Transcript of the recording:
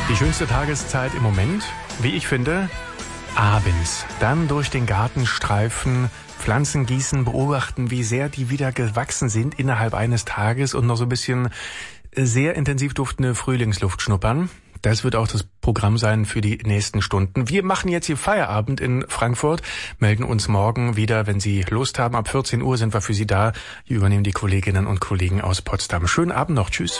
Die schönste Tageszeit im Moment, wie ich finde, abends. Dann durch den Garten streifen, Pflanzen gießen, beobachten, wie sehr die wieder gewachsen sind innerhalb eines Tages und noch so ein bisschen sehr intensiv duftende Frühlingsluft schnuppern. Das wird auch das Programm sein für die nächsten Stunden. Wir machen jetzt hier Feierabend in Frankfurt, melden uns morgen wieder, wenn Sie Lust haben. Ab 14 Uhr sind wir für Sie da. Hier übernehmen die Kolleginnen und Kollegen aus Potsdam. Schönen Abend noch. Tschüss.